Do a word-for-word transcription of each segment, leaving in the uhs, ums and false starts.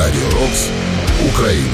Радіо Рокс, Україна.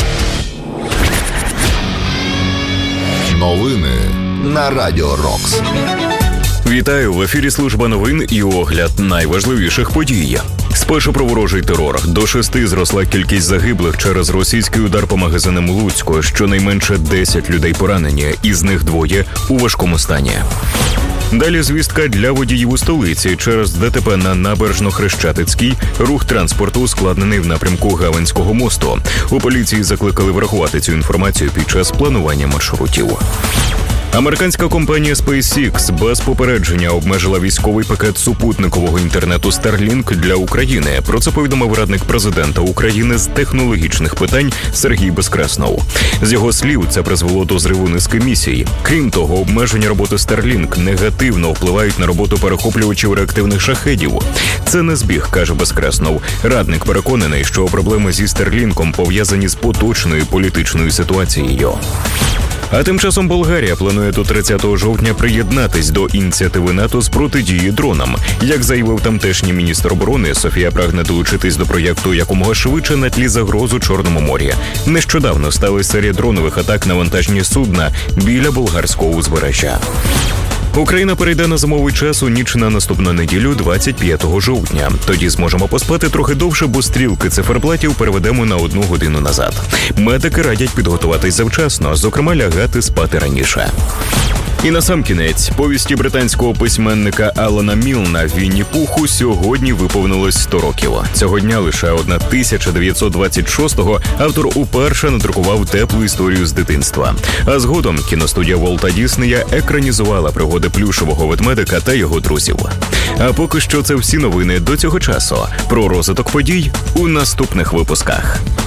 Новини на Радіо Рокс. Вітаю, в ефірі служба новин і огляд найважливіших подій. Спершу про ворожий терор. До шести зросла кількість загиблих через російський удар по магазинам у Луцьку. Щонайменше десять людей поранені, із них двоє у важкому стані. Далі звістка для водіїв у столиці. Через ДТП на Набережно-Хрещатицькій рух транспорту ускладнений в напрямку Галицького мосту. У поліції закликали врахувати цю інформацію під час планування маршрутів. Американська компанія SpaceX без попередження обмежила військовий пакет супутникового інтернету Starlink для України. Про це повідомив радник президента України з технологічних питань Сергій Безкреснов. З його слів, це призвело до зриву низки місій. Крім того, обмеження роботи Starlink негативно впливають на роботу перехоплювачів реактивних шахедів. Це не збіг, каже Безкреснов. Радник переконаний, що проблеми зі Starlink'ом пов'язані з поточною політичною ситуацією. А тим часом Болгарія планує до тридцятого жовтня приєднатись до ініціативи НАТО з протидії дронам. Як заявив тамтешній міністр оборони, Софія прагне долучитись до проєкту якомога швидше на тлі загроз у Чорному морі. Нещодавно стали серія дронових атак на вантажні судна біля болгарського узбережжя. Україна перейде на зимовий час у ніч на наступну неділю, двадцять п'ятого жовтня. Тоді зможемо поспати трохи довше, бо стрілки циферблатів переведемо на одну годину назад. Медики радять підготуватись завчасно, зокрема лягати спати раніше. І насамкінець, повісті британського письменника Алана Мілна «Вінні-Пуху» сьогодні виповнилось сто років. Цього дня лише тисяча дев'ятсот двадцять шостого автор уперше надрукував теплу історію з дитинства. А згодом кіностудія Волта Діснея екранізувала пригоди плюшевого ведмедика та його друзів. А поки що це всі новини до цього часу. Про розвиток подій у наступних випусках.